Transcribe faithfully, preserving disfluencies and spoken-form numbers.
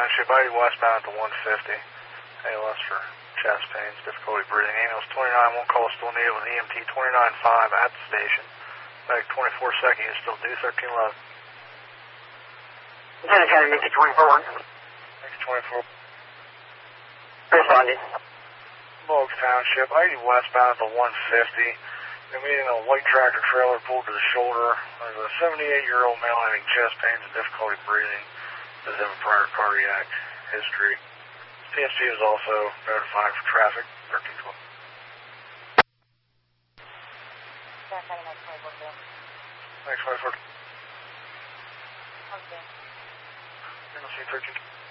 Township, eighty westbound at the one fifty. A L S for chest pains, difficulty breathing. Ambulance twenty-nine, one call still needed with E M T twenty-nine five at the station. Back twenty-four second, you still due thirteen eleven. Lieutenant County, Mickey twenty-four one. Mickey twenty-four. Responding. Boggs Township, eighty westbound at the one fifty. They're meeting a white tractor trailer pulled to the shoulder. There's a seventy-eight-year-old male having chest pains and difficulty breathing. Does have a prior cardiac history. P S G is also notified for traffic, thirteen twelve. Next twenty-four. Okay. thirteen.